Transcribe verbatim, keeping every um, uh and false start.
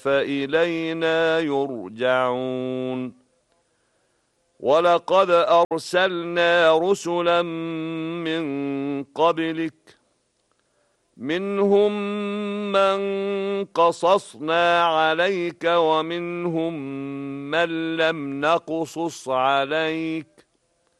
فإلينا يرجعون. ولقد أرسلنا رسلا من قبلك منهم من قصصنا عليك ومنهم من لم نقصص عليك